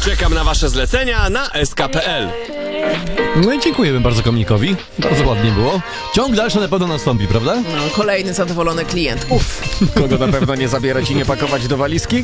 Czekam na wasze zlecenia na sk.pl. No i dziękujemy bardzo komnikowi. Bardzo ładnie było. Ciąg dalszy na pewno nastąpi, prawda? No, kolejny zadowolony klient. Uff. Kogo na pewno nie zabierać i nie pakować do walizki?